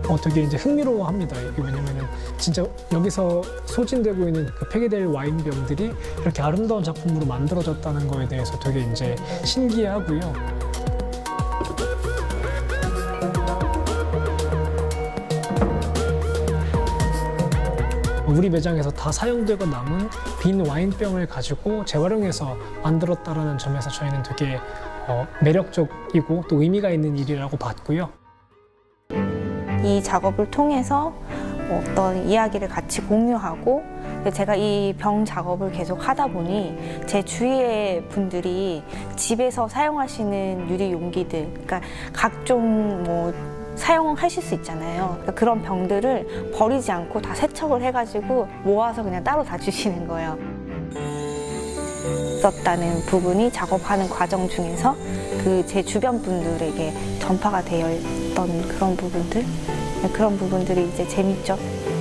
되게 이제 흥미로워합니다. 이게 왜냐면은 진짜 여기서 소진되고 있는 그 폐기될 와인병들이 이렇게 아름다운 작품으로 만들어졌다는 거에 대해서 되게 이제 신기해하고요. 우리 매장에서 다 사용되고 남은 빈 와인병을 가지고 재활용해서 만들었다는 점에서 저희는 되게 매력적이고 또 의미가 있는 일이라고 봤고요. 이 작업을 통해서 어떤 이야기를 같이 공유하고, 제가 이 병 작업을 계속 하다 보니 제 주위의 분들이 집에서 사용하시는 유리 용기들, 그러니까 각종 사용하실 수 있잖아요. 그러니까 그런 병들을 버리지 않고 다 세척을 해가지고 모아서 그냥 따로 다 주시는 거예요. 있었다는 부분이 작업하는 과정 중에서 제 주변 분들에게 전파가 되어 있던 그런 부분들이 이제 재밌죠.